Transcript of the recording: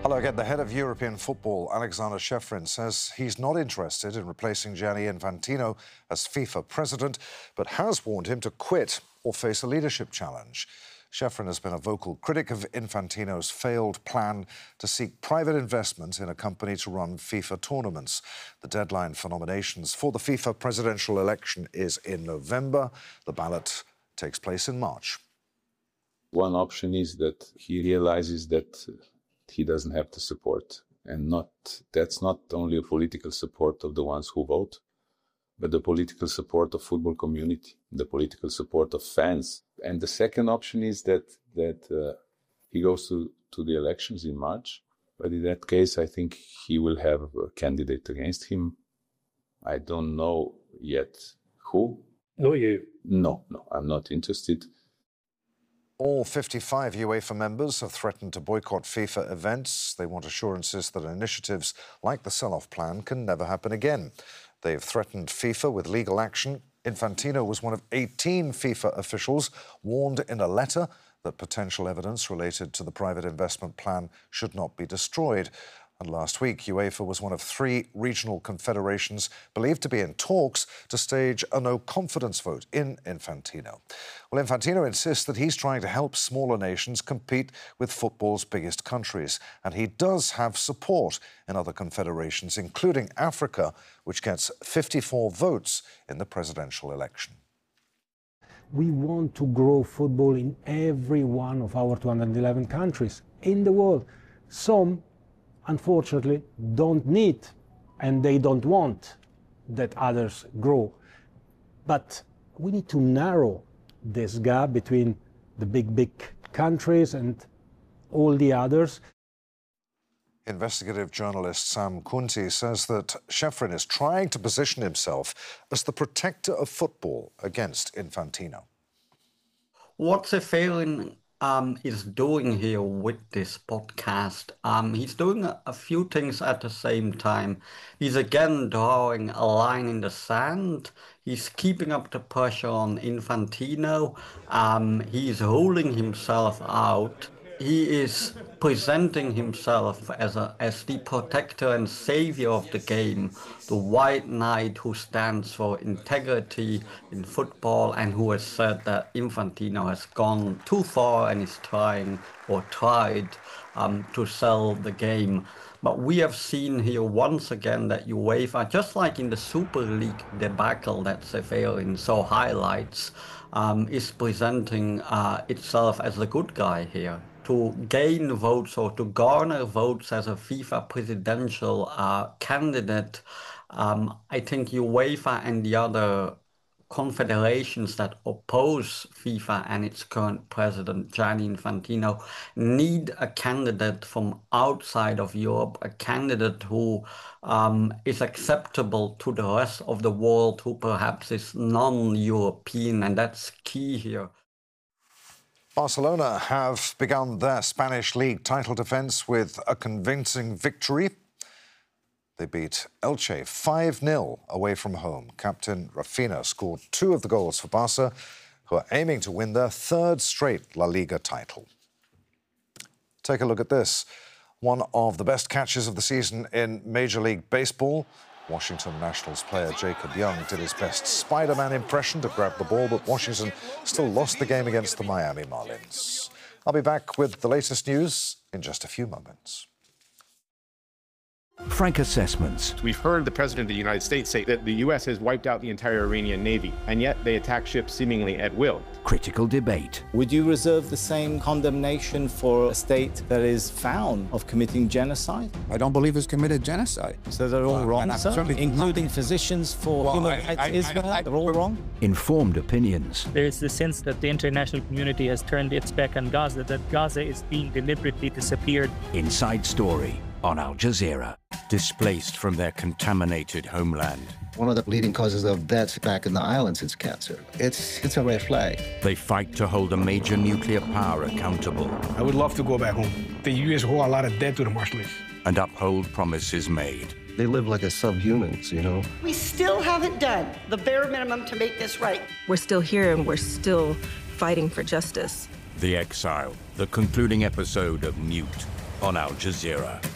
Hello again. The head of European football, Alexander Shevrin, says he's not interested in replacing Gianni Infantino as FIFA president, but has warned him to quit or face a leadership challenge. Shevrin has been a vocal critic of Infantino's failed plan to seek private investment in a company to run FIFA tournaments. The deadline for nominations for the FIFA presidential election is in November. The ballot takes place in March. One option is that he realizes that he doesn't have the support, and that's not only a political support of the ones who vote, but the political support of football community, the political support of fans. And the second option is that he goes to the elections in March. But in that case, I think he will have a candidate against him. I don't know yet who. Not you. No, I'm not interested. All 55 UEFA members have threatened to boycott FIFA events. They want assurances that initiatives like the sell-off plan can never happen again. They've threatened FIFA with legal action. Infantino was one of 18 FIFA officials warned in a letter that potential evidence related to the private investment plan should not be destroyed. And last week, UEFA was one of 3 regional confederations believed to be in talks to stage a no-confidence vote in Infantino. Well, Infantino insists that he's trying to help smaller nations compete with football's biggest countries. And he does have support in other confederations, including Africa, which gets 54 votes in the presidential election. We want to grow football in every one of our 211 countries in the world. Some, unfortunately, don't need and they don't want that others grow. But we need to narrow this gap between the big countries and all the others. Investigative journalist Sam Kunti says that Shevrin is trying to position himself as the protector of football against Infantino. What Shevrin is doing here with this podcast, he's doing a few things at the same time. He's again drawing a line in the sand. He's keeping up the pressure on Infantino. He's ruling himself out. He is presenting himself as the protector and savior of the game, the white knight who stands for integrity in football and who has said that Infantino has gone too far and is tried to sell the game. But we have seen here once again that UEFA, just like in the Super League debacle that Shevrin so highlights, is presenting itself as the good guy here. To gain votes or to garner votes as a FIFA presidential candidate, I think UEFA and the other confederations that oppose FIFA and its current president, Gianni Infantino, need a candidate from outside of Europe, a candidate who is acceptable to the rest of the world, who perhaps is non-European, and that's key here. Barcelona have begun their Spanish league title defence with a convincing victory. They beat Elche 5-0 away from home. Captain Rafinha scored 2 of the goals for Barca, who are aiming to win their 3rd straight La Liga title. Take a look at this. One of the best catches of the season in Major League Baseball. Washington Nationals player Jacob Young did his best Spider-Man impression to grab the ball, but Washington still lost the game against the Miami Marlins. I'll be back with the latest news in just a few moments. Frank Assessments. We've heard the President of the United States say that the U.S. has wiped out the entire Iranian Navy, and yet they attack ships seemingly at will. Critical debate. Would you reserve the same condemnation for a state that is found of committing genocide? I don't believe it's committed genocide. So they're all wrong, sir? Including physicians for human rights Israel? They're all wrong? Informed opinions. There is the sense that the international community has turned its back on Gaza, that Gaza is being deliberately disappeared. Inside Story on Al Jazeera. Displaced from their contaminated homeland. One of the leading causes of death back in the islands is cancer. It's a red flag. They fight to hold a major nuclear power accountable. I would love to go back home. The U.S. owe a lot of debt to the Marshallese. And uphold promises made. They live like as subhumans, you know? We still haven't done the bare minimum to make this right. We're still here and we're still fighting for justice. The Exile, the concluding episode of Mute. on Al Jazeera.